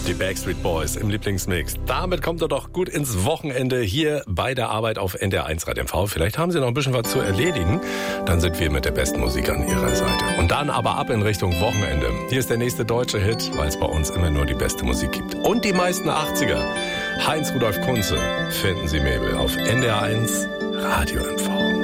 Die Backstreet Boys im Lieblingsmix. Damit kommt er doch gut ins Wochenende hier bei der Arbeit auf NDR1 Radio MV. Vielleicht haben Sie noch ein bisschen was zu erledigen. Dann sind wir mit der besten Musik an Ihrer Seite. Und dann aber ab in Richtung Wochenende. Hier ist der nächste deutsche Hit, weil es bei uns immer nur die beste Musik gibt. Und die meisten 80er. Heinz Rudolf Kunze, Finden Sie Mabel auf NDR1 Radio MV.